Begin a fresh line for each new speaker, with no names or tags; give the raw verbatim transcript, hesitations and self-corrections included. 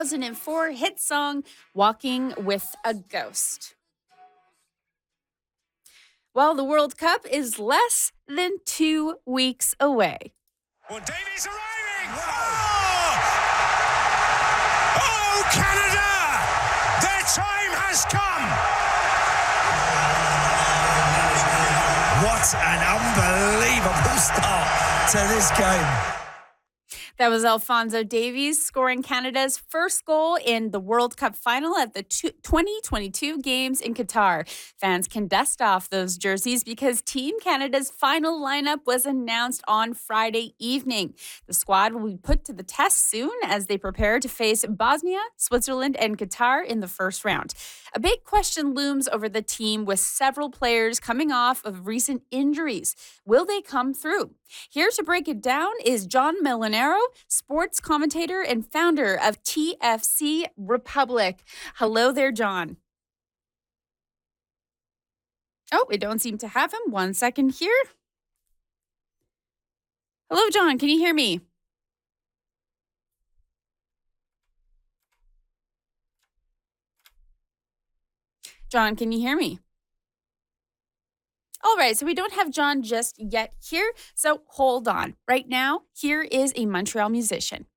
two thousand four hit song Walking with a Ghost. Well, the World Cup is less than two weeks away.
Well, Davies arriving! Oh! Oh, Canada! Their time has come!
What an unbelievable start to this game.
That was Alphonso Davies scoring Canada's first goal in the World Cup final at the twenty twenty-two games in Qatar. Fans can dust off those jerseys because Team Canada's final lineup was announced on Friday evening. The squad will be put to the test soon as they prepare to face Bosnia, Switzerland, and Qatar in the first round. A big question looms over the team with several players coming off of recent injuries. Will they come through? Here to break it down is John Molinaro, sports commentator and founder of T F C Republic. Hello there, John. Oh, we don't seem to have him. One second here. Hello, John. Can you hear me? John, can you hear me? All right, so we don't have John just yet here, so hold on. Right now, here is a Montreal musician.